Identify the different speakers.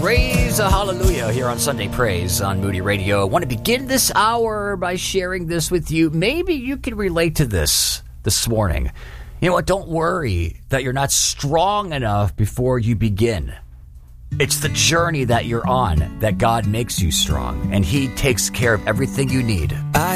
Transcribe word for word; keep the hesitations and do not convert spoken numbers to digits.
Speaker 1: Raise a hallelujah here on Sunday Praise on Moody Radio. I want to begin this hour by sharing this with you. Maybe you can relate to this this morning. You know what? Don't worry that you're not strong enough before you begin. It's the journey that you're on that God makes you strong, and He takes care of everything you need.